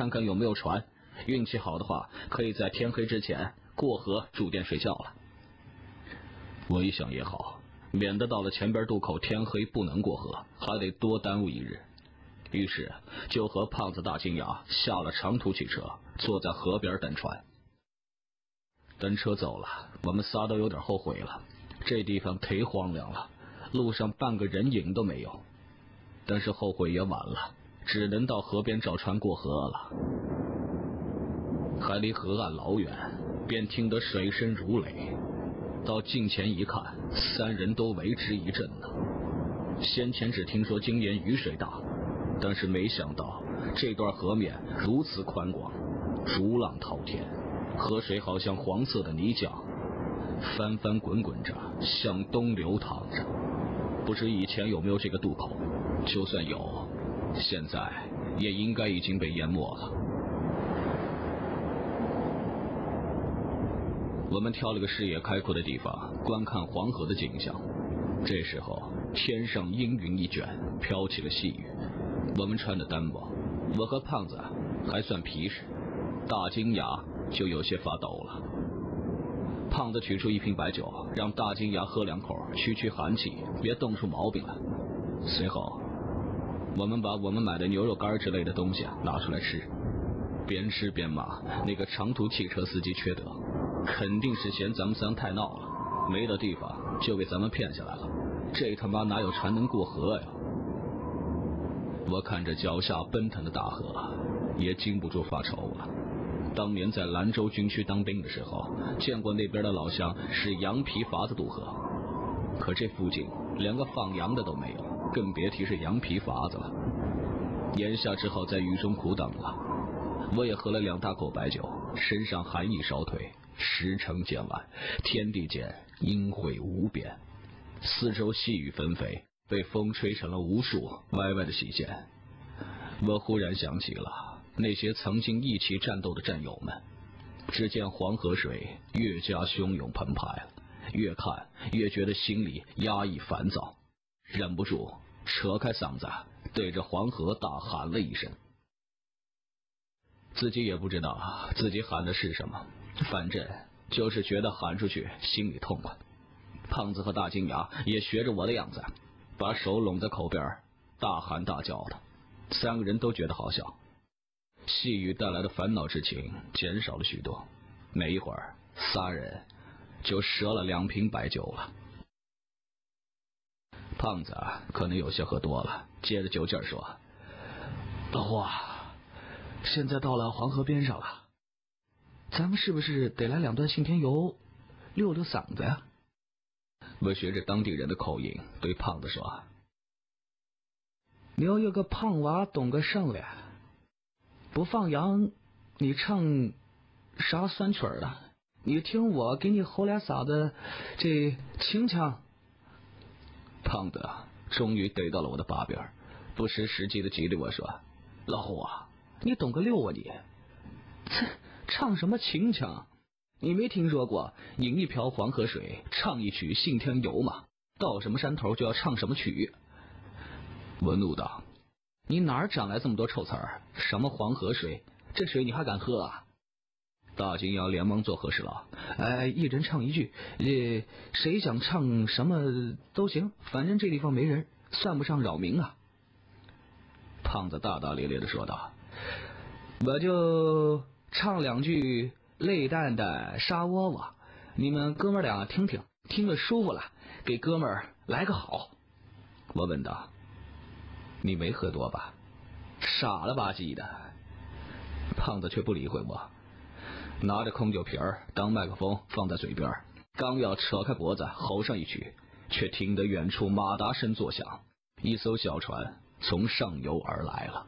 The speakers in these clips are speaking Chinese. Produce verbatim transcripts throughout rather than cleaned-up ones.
看看有没有船，运气好的话，可以在天黑之前过河住店睡觉了。我一想也好，免得到了前边渡口天黑不能过河，还得多耽误一日。于是就和胖子大金牙下了长途汽车，坐在河边等船。等车走了，我们仨都有点后悔了，这地方忒荒凉了，路上半个人影都没有。但是后悔也晚了，只能到河边找船过河了。还离河岸老远，便听得水声如雷，到近前一看，三人都为之一震呢。先前只听说今年雨水大，但是没想到这段河面如此宽广，逐浪滔天，河水好像黄色的泥浆，翻翻滚滚着向东流淌着。不知以前有没有这个渡口，就算有，现在也应该已经被淹没了。我们挑了个视野开阔的地方观看黄河的景象。这时候天上阴云一卷，飘起了细雨。我们穿的单薄，我和胖子还算皮实，大金牙就有些发抖了。胖子取出一瓶白酒，让大金牙喝两口，驱驱寒气，别冻出毛病来。随后我们把我们买的牛肉干之类的东西拿出来吃，边吃边骂那个长途汽车司机缺德，肯定是嫌咱们仨太闹了，没了地方就给咱们骗下来了，这他妈哪有船能过河呀？我看着脚下奔腾的大河，也禁不住发愁了。当年在兰州军区当兵的时候，见过那边的老乡使羊皮筏子渡河，可这附近连个放羊的都没有，更别提是羊皮筏子了。眼下只好在雨中苦等了。我也喝了两大口白酒，身上寒意烧退，时程渐晚，天地间阴晦无边，四周细雨纷飞，被风吹成了无数歪歪的细线。我忽然想起了那些曾经一起战斗的战友们，只见黄河水越加汹涌澎湃了，越看越觉得心里压抑烦躁，忍不住扯开嗓子对着黄河大喊了一声。自己也不知道自己喊的是什么，反正就是觉得喊出去心里痛快。胖子和大金牙也学着我的样子，把手拢在口边大喊大叫的，三个人都觉得好笑。细雨带来的烦恼之情减少了许多，没一会儿仨人就折了两瓶白酒了。胖子可能有些喝多了，接着酒劲说：老胡啊，现在到了黄河边上了，咱们是不是得来两段信天游溜溜嗓子呀？我学着当地人的口音对胖子说：你要有个胖娃懂个上来，不放羊你唱啥酸曲儿啊？你听我给你吼俩嗓子这清腔。胖子终于逮到了我的把柄，不失时机的激励我说：老胡啊，你懂个六啊你，唱什么清腔？你没听说过饮一瓢黄河水，唱一曲信天游吗？到什么山头就要唱什么曲。我怒道：你哪儿长来这么多臭词儿？什么黄河水？这水你还敢喝啊？大金牙连忙做和事佬：哎，一人唱一句，呃，谁想唱什么都行，反正这地方没人，算不上扰民啊。胖子大大咧咧地说道：我就唱两句泪蛋蛋沙窝窝，你们哥们俩听听，听着舒服了，给哥们儿来个好。我问道：你没喝多吧？傻了吧唧的。胖子却不理会我，拿着空酒瓶儿当麦克风放在嘴边，刚要扯开脖子吼上一曲，却听得远处马达声作响，一艘小船从上游而来了。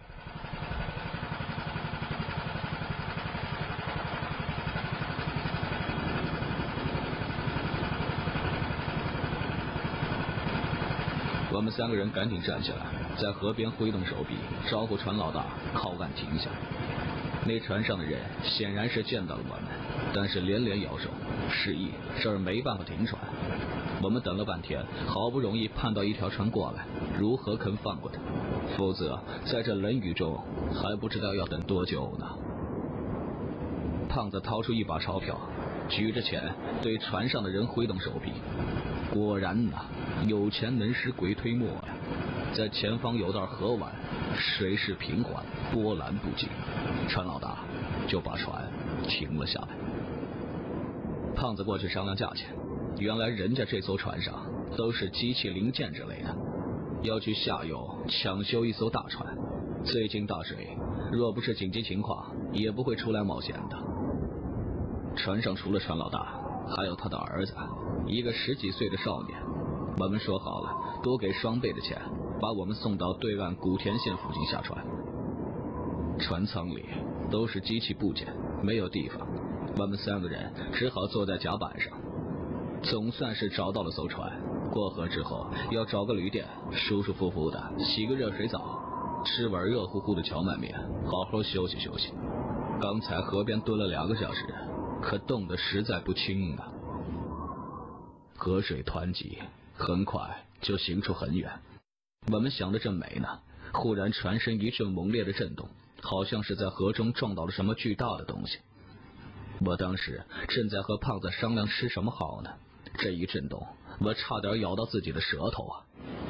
我们三个人赶紧站起来，在河边挥动手臂招呼船老大靠岸停下。那船上的人显然是见到了我们，但是连连摇手示意这儿没办法停船。我们等了半天，好不容易盼到一条船过来，如何肯放过他？ 否则在这冷雨中还不知道要等多久呢。胖子掏出一把钞票，举着钱对船上的人挥动手臂。果然呐、啊，有钱能使鬼推磨呀！在前方有道河湾，水势平缓，波澜不惊。船老大就把船停了下来。胖子过去商量价钱，原来人家这艘船上都是机器零件之类的，要去下游抢修一艘大船。最近大水，若不是紧急情况，也不会出来冒险的。船上除了船老大，还有他的儿子，一个十几岁的少年。我们说好了，多给双倍的钱，把我们送到对岸古田县附近下船。船舱里都是机器部件，没有地方，我们三个人只好坐在甲板上。总算是找到了艘船。过河之后，要找个旅店，舒舒服服的洗个热水澡，吃碗热乎乎的荞麦面，好好休息休息。刚才河边蹲了两个小时，可冻得实在不轻啊。河水湍急，很快就行出很远。我们想得正美呢，忽然船身一阵猛烈的震动，好像是在河中撞到了什么巨大的东西。我当时正在和胖子商量吃什么好呢，这一震动，我差点咬到自己的舌头啊！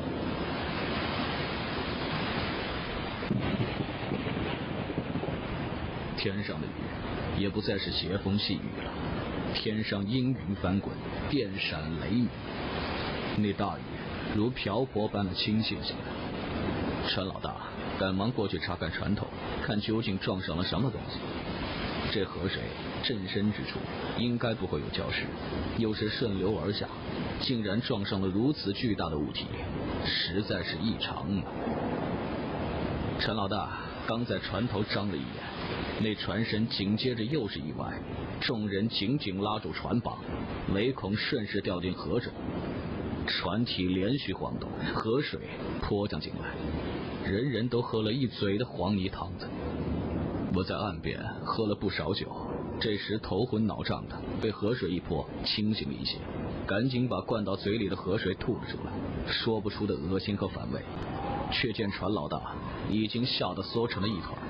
天上的雨也不再是斜风细雨了，天上阴云翻滚，电闪雷鸣。那大雨如瓢泼般的倾泻下来。船老大赶忙过去查看船头，看究竟撞上了什么东西。这河水正深之处应该不会有礁石，又是顺流而下，竟然撞上了如此巨大的物体，实在是异常啊！陈老大刚在船头张了一眼，那船身紧接着又是意外，众人紧紧拉住船把，唯恐顺势掉进河中。船体连续晃动，河水泼将进来，人人都喝了一嘴的黄泥汤子。我在岸边喝了不少酒，这时头昏脑胀的，被河水一泼，清醒了一些，赶紧把灌到嘴里的河水吐了出来，说不出的恶心和反胃，却见船老大已经吓得缩成了一团。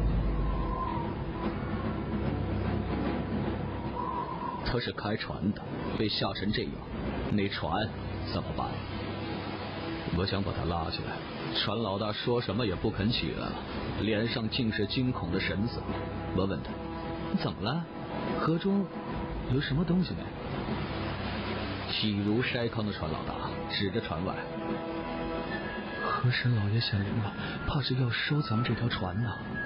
他是开船的，被吓成这样，那船怎么办？我想把他拉起来，船老大说什么也不肯起来了，脸上尽是惊恐的神色。我问他：“你怎么了？河中有什么东西没？”体如筛糠的船老大指着船外：“河神老爷显灵了，怕是要收咱们这条船呢。”